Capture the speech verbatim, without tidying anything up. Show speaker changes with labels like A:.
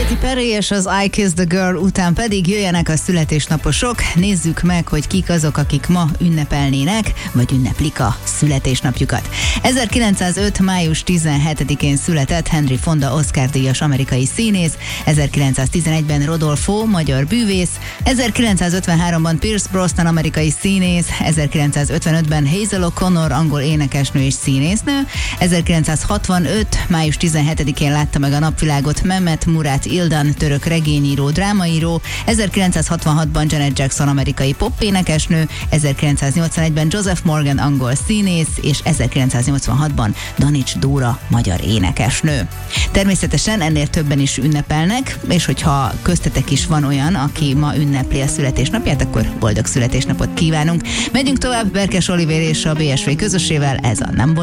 A: Katy Perry és az I Kissed the Girl után pedig jöjjenek a születésnaposok. Nézzük meg, hogy kik azok, akik ma ünnepelnének, vagy ünneplik a születésnapjukat. ezerkilencszázöt. május tizenhetedikén született Henry Fonda Oscar-díjas amerikai színész, ezerkilencszáztizenegyben Rodolfo, magyar bűvész, ezerkilencszázötvenháromban Pierce Brosnan amerikai színész, ezerkilencszázötvenötben Hazel O'Connor angol énekesnő és színésznő, ezerkilencszázhatvanöt. május tizenhetedikén látta meg a napvilágot Mehmet Murat Ildan török regényíró, drámaíró, ezerkilencszázhatvanhatban Janet Jackson amerikai popénekesnő, ezerkilencszáznyolcvanegyben Joseph Morgan angol színész, és ezerkilencszáznyolcvanhatban Danics Dóra magyar énekesnő. Természetesen ennél többen is ünnepelnek, és hogyha köztetek is van olyan, aki ma ünnepli a születésnapját, akkor boldog születésnapot kívánunk. Megyünk tovább Berkes Olivér és a bé es vé közösével, ez a Nem